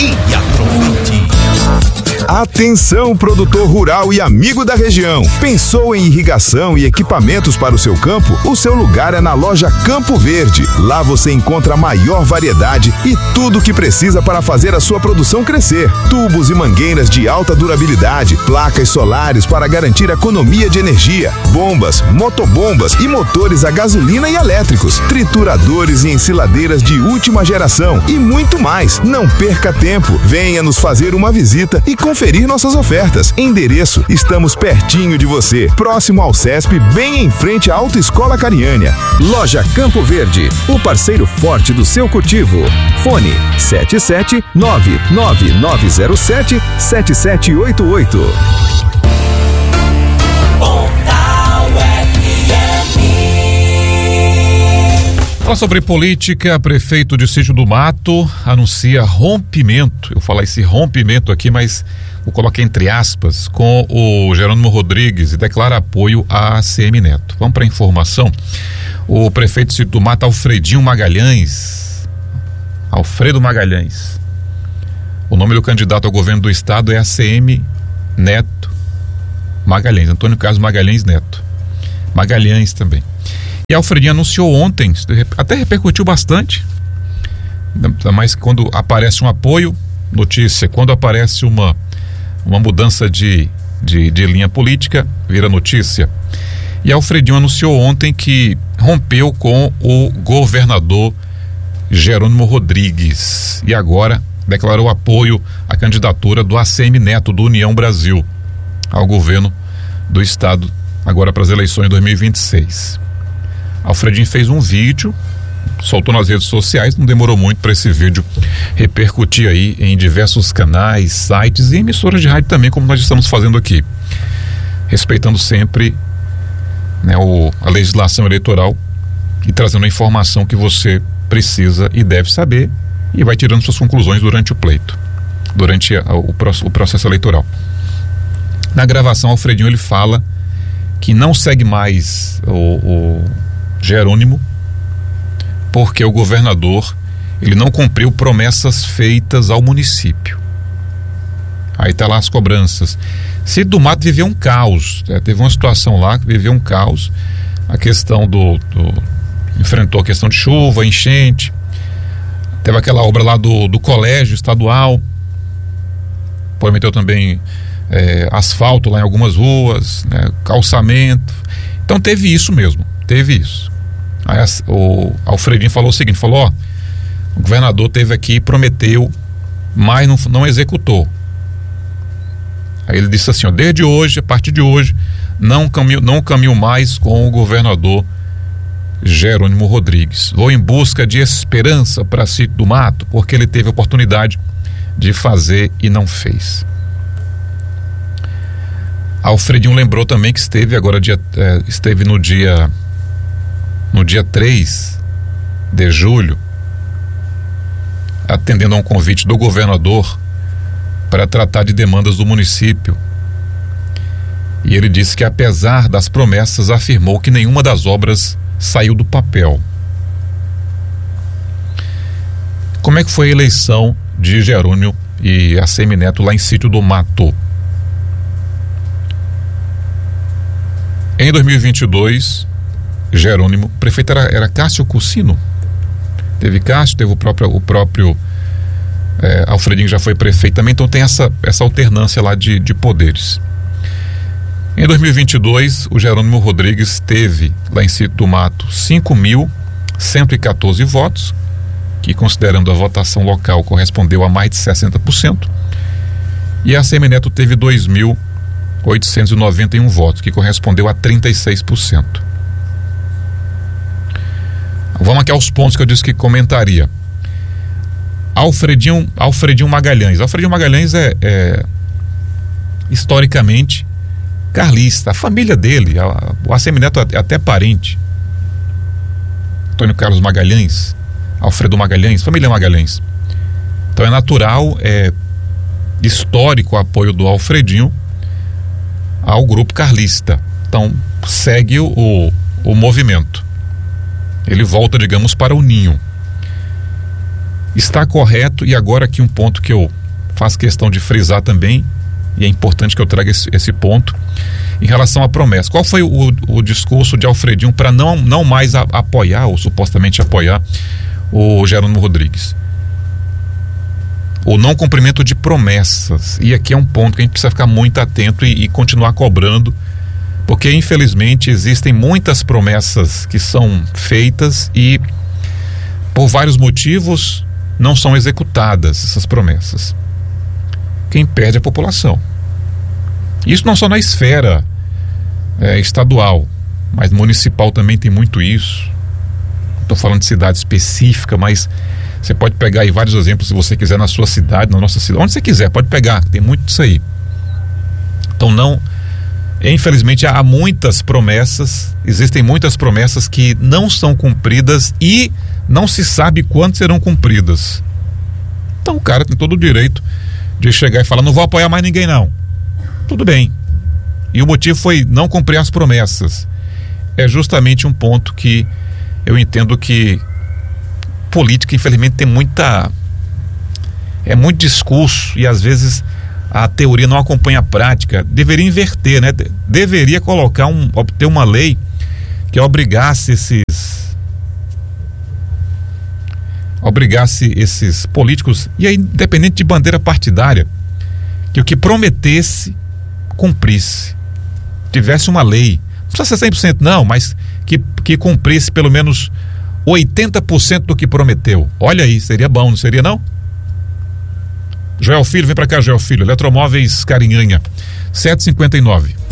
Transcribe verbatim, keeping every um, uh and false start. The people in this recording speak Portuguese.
e aproveite. Atenção, produtor rural e amigo da região. Pensou em irrigação e equipamentos para o seu campo? O seu lugar é na loja Campo Verde. Lá você encontra a maior variedade e tudo o que precisa para fazer a sua produção crescer. Tubos e mangueiras de alta durabilidade, placas solares para garantir economia de energia, bombas, motobombas e motores a gasolina e elétricos, trituradores e ensiladeiras de última geração e muito mais. Não perca tempo. Venha nos fazer uma visita e conferir nossas ofertas. Endereço: estamos pertinho de você, próximo ao SESP, bem em frente à Autoescola Cariânia. Loja Campo Verde, o parceiro forte do seu cultivo. Fone sete sete nove nove nove zero sete sete sete oito oito. Fala sobre política. Prefeito de Sítio do Mato anuncia rompimento, eu vou falar esse rompimento aqui, mas vou colocar entre aspas, com o Jerônimo Rodrigues e declara apoio a ACM Neto. Vamos para a informação. O prefeito de Sítio do Mato, Alfredinho Magalhães, Alfredo Magalhães, o nome do candidato ao governo do estado é A C M Neto Magalhães, Antônio Carlos Magalhães Neto, Magalhães também. E Alfredinho anunciou ontem, até repercutiu bastante, ainda mais que quando aparece um apoio, notícia, quando aparece uma, uma mudança de, de, de linha política, vira notícia. E Alfredinho anunciou ontem que rompeu com o governador Jerônimo Rodrigues e agora declarou apoio à candidatura do A C M Neto, do União Brasil, ao governo do estado, agora para as eleições de dois mil e vinte e seis. Alfredinho fez um vídeo, soltou nas redes sociais, não demorou muito para esse vídeo repercutir aí em diversos canais, sites e emissoras de rádio também, como nós estamos fazendo aqui, respeitando sempre, né, o, a legislação eleitoral e trazendo a informação que você precisa e deve saber e vai tirando suas conclusões durante o pleito, durante a, o, o processo eleitoral. Na gravação, Alfredinho ele fala que não segue mais o, o Jerônimo porque o governador ele não cumpriu promessas feitas ao município. Aí tá lá as cobranças. Sítio do Mato viveu um caos, né? Teve uma situação lá que viveu um caos, a questão do, do enfrentou a questão de chuva, enchente, teve aquela obra lá do, do colégio estadual, prometeu também é, asfalto lá em algumas ruas, né? Calçamento, então teve isso mesmo, teve isso. Aí o Alfredinho falou o seguinte, falou, ó, o governador teve aqui, prometeu, mas não, não executou. Aí ele disse assim, ó, desde hoje, a partir de hoje, não caminho, não caminho mais com o governador Jerônimo Rodrigues. Vou em busca de esperança para Sítio do Mato, porque ele teve a oportunidade de fazer e não fez. Alfredinho lembrou também que esteve agora dia, eh, esteve no dia no dia três de julho atendendo a um convite do governador para tratar de demandas do município. E ele disse que apesar das promessas afirmou que nenhuma das obras saiu do papel. Como é que foi a eleição de Jerônimo e A C M Neto lá em Sítio do Mato? Em dois mil e vinte e dois, Jerônimo, o prefeito era, era Cássio Cursino. Teve Cássio, teve o próprio, o próprio é, Alfredinho já foi prefeito também, então tem essa, essa alternância lá de, de poderes. Em dois mil e vinte e dois, o Jerônimo Rodrigues teve lá em Sítio do Mato cinco mil cento e quatorze votos, que considerando a votação local correspondeu a mais de sessenta por cento, e a A C M Neto teve dois mil oitocentos e noventa e um votos, que correspondeu a trinta e seis por cento. Vamos aqui aos pontos que eu disse que comentaria. Alfredinho, Alfredinho Magalhães. Alfredinho Magalhães é, é historicamente carlista. A família dele, a, o A C M Neto é até parente. Antônio Carlos Magalhães, Alfredo Magalhães, família Magalhães. Então é natural, é histórico o apoio do Alfredinho ao grupo carlista. Então segue o, o movimento. Ele volta, digamos, para o ninho. está correto. E agora aqui um ponto que eu faço questão de frisar também, e é importante que eu traga esse, esse ponto, em relação à promessa. Qual foi o, o discurso de Alfredinho para não, não mais a, apoiar, ou supostamente apoiar, o Jerônimo Rodrigues? O não cumprimento de promessas. E aqui é um ponto que a gente precisa ficar muito atento e, e continuar cobrando, porque infelizmente existem muitas promessas que são feitas e por vários motivos não são executadas essas promessas. Quem perde é a população. Isso não só na esfera é, estadual, mas municipal também tem muito isso. Estou falando de cidade específica, mas você pode pegar aí vários exemplos se você quiser na sua cidade, na nossa cidade, onde você quiser, pode pegar, tem muito disso aí. Então não, infelizmente há muitas promessas, existem muitas promessas que não são cumpridas e não se sabe quando serão cumpridas. Então o cara tem todo o direito de chegar e falar, não vou apoiar mais ninguém não. Tudo bem. E o motivo foi não cumprir as promessas. É justamente um ponto que eu entendo que política, infelizmente, tem muita... é muito discurso e às vezes a teoria não acompanha a prática. Deveria inverter, né? Deveria colocar um, ter uma lei que obrigasse esses obrigasse esses políticos, e aí independente de bandeira partidária, que o que prometesse cumprisse, tivesse uma lei, não precisa ser cem por cento não, mas que, que cumprisse pelo menos oitenta por cento do que prometeu. Olha aí, seria bom, não seria não? Joel Filho, vem pra cá, Joel Filho, Eletromóveis Carinhanha, sete e cinquenta e nove.